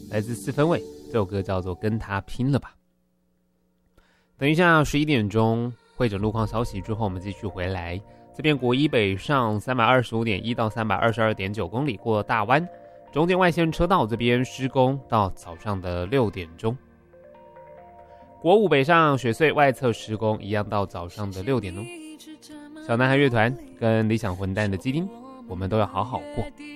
来自四分卫，这首歌叫做《跟他拼了吧》。等一下11点钟会诊路况消息之后，我们继续回来。这边国一北上325.1到322.9公里过大湾，中间外线车道这边施工到早上的6点钟。国五北上雪隧外侧施工，一样到早上的6点钟。小男孩乐团跟理想混蛋的基丁，我们都要好好过。